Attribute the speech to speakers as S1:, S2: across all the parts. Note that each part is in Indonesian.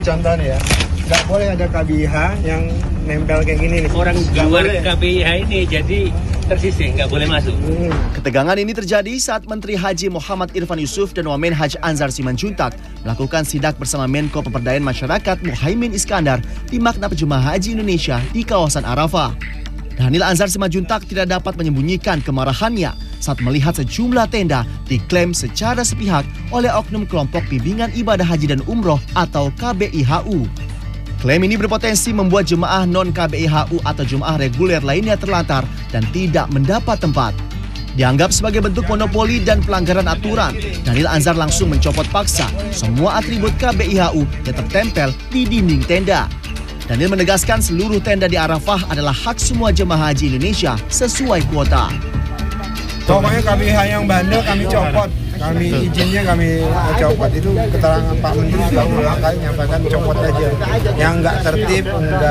S1: Contohnya ya, nggak boleh ada KBH yang nempel kayak gini nih.
S2: Orang luar KBH ini jadi tersisih, nggak boleh masuk.
S3: Ketegangan ini terjadi saat Menteri Haji Muhammad Irfan Yusuf dan Wamen Haji Anzar Simanjuntak melakukan sidak bersama Menko Pemberdayaan Masyarakat Muhaimin Iskandar di Maktab Jemaah Haji Indonesia di kawasan Arafah. Dhanil Anzar Simanjuntak tidak dapat menyembunyikan kemarahannya saat melihat sejumlah tenda diklaim secara sepihak oleh oknum kelompok bimbingan ibadah haji dan umroh atau KBIHU. Klaim ini berpotensi membuat jemaah non-KBIHU atau jemaah reguler lainnya terlantar dan tidak mendapat tempat. Dianggap sebagai bentuk monopoli dan pelanggaran aturan, Dhanil Anzar langsung mencopot paksa semua atribut KBIHU yang tertempel di dinding tenda. Dhanil menegaskan seluruh tenda di Arafah adalah hak semua jemaah haji Indonesia sesuai kuota.
S1: Pokoknya KBH yang bandel kami copot, izinnya kami copot. Itu keterangan Pak Menteri sudah berulang kali menyampaikan copot aja. Yang nggak tertib,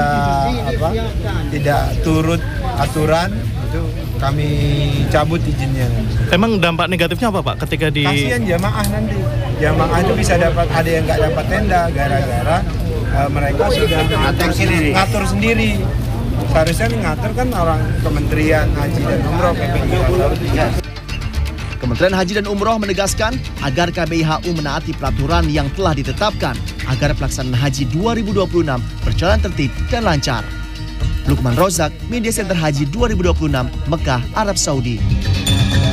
S1: tidak turut aturan itu kami cabut izinnya.
S4: Emang dampak negatifnya apa Pak ketika di?
S1: Kasihan jamaah nanti, jamaah itu bisa dapat ada yang nggak dapat tenda gara-gara mereka sudah ngatur sendiri. Seharusnya ngatur kan orang Kementerian Haji dan Umroh
S3: Kementerian Haji dan Umroh menegaskan agar KBIHU menaati peraturan yang telah ditetapkan agar pelaksanaan Haji 2026 berjalan tertib dan lancar. Lukman Rozak, Media Center Haji 2026, Mekah, Arab Saudi.